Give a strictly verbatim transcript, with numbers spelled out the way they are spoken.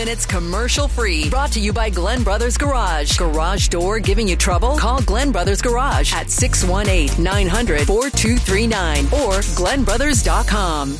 Minutes commercial free. Brought to you by Glenn Brothers Garage. Garage door giving you trouble? Call Glenn Brothers Garage at six one eight, nine hundred, four two three nine or glenn brothers dot com.